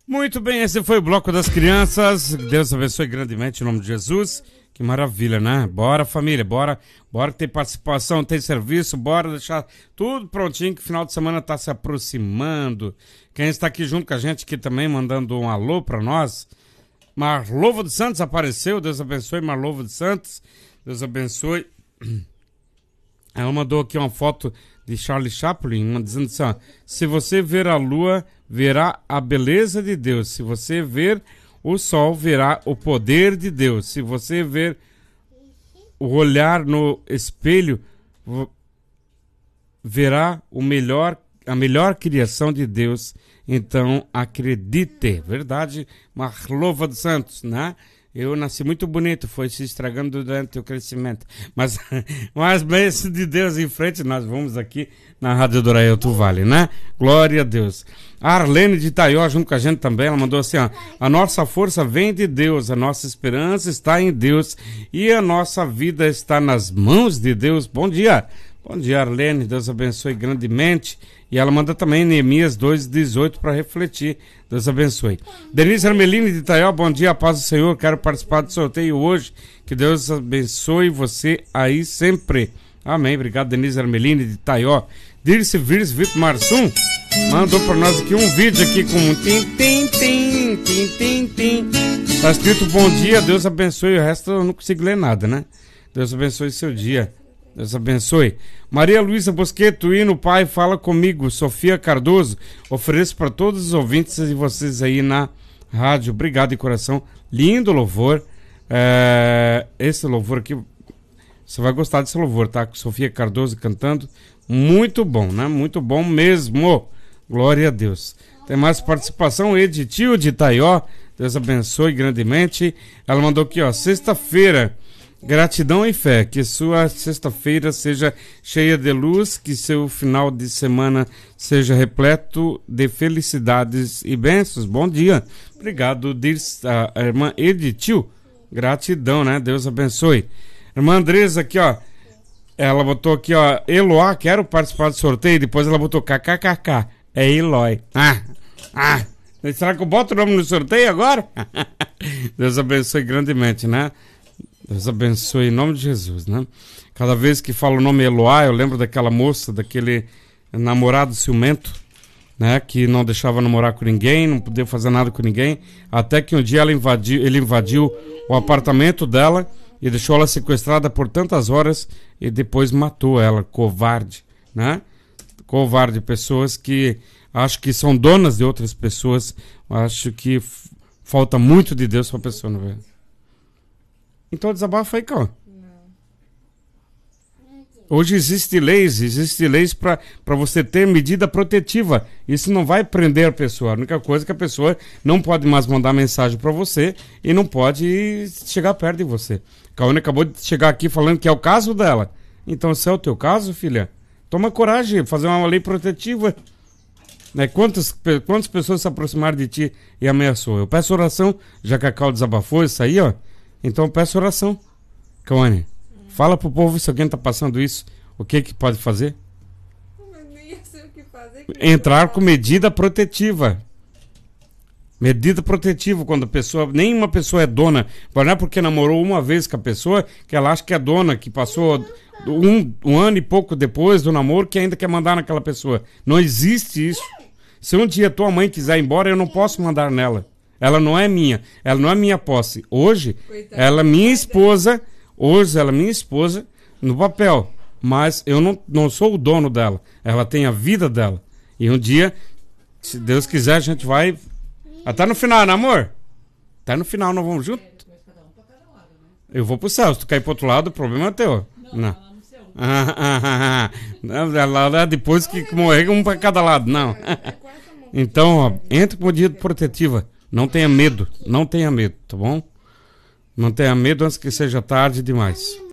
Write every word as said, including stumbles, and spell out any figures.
Muito bem, esse foi o Bloco das Crianças. Deus abençoe grandemente em nome de Jesus. Que maravilha, né? Bora, família, bora. Bora que tem participação, tem serviço. Bora deixar tudo prontinho que o final de semana está se aproximando. Quem está aqui junto com a gente aqui também, mandando um alô para nós. Marlovo dos Santos apareceu. Deus abençoe, Marlovo dos Santos. Deus abençoe. Ela mandou aqui uma foto de Charlie Chaplin, dizendo assim, ó, se você ver a lua, verá a beleza de Deus. Se você ver o sol, verá o poder de Deus. Se você ver o olhar no espelho, verá o melhor, a melhor criação de Deus. Então, acredite. Verdade, Marlova dos Santos, né? Eu nasci muito bonito, foi se estragando durante o crescimento. Mas, mas bênção de Deus em frente, nós vamos aqui na Rádio do Arraial Vale, né? Glória a Deus. A Arlene de Itaió, junto com a gente também, ela mandou assim, ó, a nossa força vem de Deus, a nossa esperança está em Deus e a nossa vida está nas mãos de Deus. Bom dia. Bom dia, Arlene, Deus abençoe grandemente. E ela manda também Neemias dois, dezoito para refletir. Deus abençoe. Denise Armelini de Itaió, bom dia, a paz do Senhor. Quero participar do sorteio hoje. Que Deus abençoe você aí sempre. Amém. Obrigado, Denise Armelini de Itaió. Dirce Virs Vitor Marsum mandou para nós aqui um vídeo aqui com um tim, tim, tim, tim, tim, tim. Tá escrito bom dia, Deus abençoe. O resto eu não consigo ler nada, né? Deus abençoe seu dia. Deus abençoe. Maria Luísa Bosqueto, hino Pai, fala comigo. Sofia Cardoso, ofereço para todos os ouvintes e vocês aí na rádio. Obrigado de coração. Lindo louvor. É, esse louvor aqui, você vai gostar desse louvor, tá? Com Sofia Cardoso cantando. Muito bom, né? Muito bom mesmo. Glória a Deus. Tem mais participação. Editil de Itaió. Deus abençoe grandemente. Ela mandou aqui, ó. Sexta-feira. Gratidão e fé, que sua sexta-feira seja cheia de luz, que seu final de semana seja repleto de felicidades e bênçãos. Bom dia. Obrigado, diz a irmã Editil. Gratidão, né? Deus abençoe. Irmã Andresa aqui, ó. Ela botou aqui, ó. Eloá, quero participar do sorteio. Depois ela botou kkkk. É Eloy. Ah, ah. Será que eu boto o nome no sorteio agora? Deus abençoe grandemente, né? Deus abençoe em nome de Jesus, né? Cada vez que falo o nome Eloá, eu lembro daquela moça, daquele namorado ciumento, né? Que não deixava namorar com ninguém, não podia fazer nada com ninguém, até que um dia ela invadiu, ele invadiu o apartamento dela e deixou ela sequestrada por tantas horas e depois matou ela, covarde, né? Covarde, pessoas que acho que são donas de outras pessoas, acho que f- falta muito de Deus para a pessoa, não é? Então desabafa aí, cara. Hoje existem leis, existem leis para você ter medida protetiva. Isso não vai prender a pessoa. A única coisa é que a pessoa não pode mais mandar mensagem para você e não pode chegar perto de você. Caone acabou de chegar aqui falando que é o caso dela. Então, se é o teu caso, filha, toma coragem, fazer uma lei protetiva. Né? Quantas, quantas pessoas se aproximaram de ti e ameaçou? Eu peço oração, já que a Cal desabafou isso aí, ó. Então peço oração. Caone, fala pro povo se alguém tá passando isso, o que que pode fazer? Entrar com medida protetiva. Medida protetiva, quando a pessoa, nenhuma pessoa é dona, não é porque namorou uma vez com a pessoa que ela acha que é dona, que passou um, um ano e pouco depois do namoro que ainda quer mandar naquela pessoa. Não existe isso. Se um dia tua mãe quiser ir embora, eu não posso mandar nela. Ela não é minha, ela não é minha posse. Hoje, coitada, ela é minha esposa, hoje ela é minha esposa no papel, mas eu não, não sou o dono dela. Ela tem a vida dela. E um dia, se Deus quiser, a gente vai... Até no final, né, amor? Até no final, nós vamos junto? Eu vou pro céu, se tu cair pro outro lado, o problema é teu. Não, não. Ah, ah, ah, ah. Não, depois que morrer, um pra cada lado, não. Então, ó, entre com medida protetiva. Não tenha medo, não tenha medo, tá bom? Não tenha medo antes que seja tarde demais.